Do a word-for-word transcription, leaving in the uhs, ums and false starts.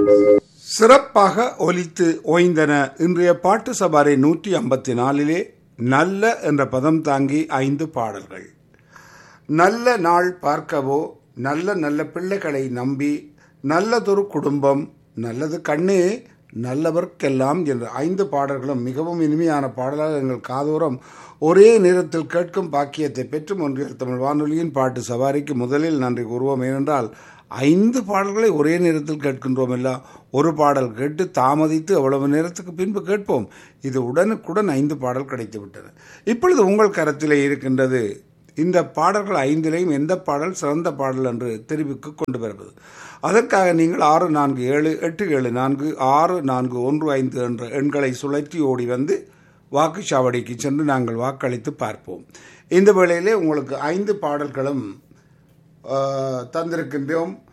சிறப்பாக ஒலித்து ஓய்ந்தன இன்றைய பாட்டு சபாரை நூற்றி ஐம்பத்தி நாலிலே நல்ல என்ற பதம் தாங்கி ஐந்து பாடல்கள். நல்ல நாள் பார்க்கவோ, நல்ல நல்ல பிள்ளைகளை நம்பி, நல்லதொரு குடும்பம், நல்லது கண்ணே, நல்லவர்க்கெல்லாம் என்ற ஐந்து பாடல்களும் மிகவும் இனிமையான பாடலாக எங்கள் காதோரம் ஒரே நேரத்தில் கேட்கும் பாக்கியத்தை பெற்று ஒன்றியல் தமிழ் வானொலியின் பாட்டு சவாரிக்கு முதலில் நன்றி கூறுவோம். ஏனென்றால் ஐந்து பாடல்களை ஒரே நேரத்தில் கேட்கின்றோம். எல்லாம் ஒரு பாடல் கேட்டு தாமதித்து அவ்வளவு நேரத்துக்கு பின்பு கேட்போம். இது உடனுக்குடன் ஐந்து பாடல் கிடைத்து விட்டது. இப்பொழுது உங்கள் கரத்திலே இருக்கின்றது இந்த பாடல்கள் ஐந்திலையும் எந்த பாடல் சிறந்த பாடல் என்று தெரிவிக்கு கொண்டு வருவது. அதற்காக நீங்கள் ஆறு நான்கு ஏழு எட்டு ஏழு நான்கு ஆறு நான்கு ஒன்று ஐந்து என்ற எண்களை சுழற்றி ஓடி வந்து வாக்குச்சாவடிக்கு சென்று நாங்கள் வாக்களித்து பார்ப்போம். இந்த வேளையிலே உங்களுக்கு ஐந்து பாடல்களும் தந்திருக்கின்றோம்.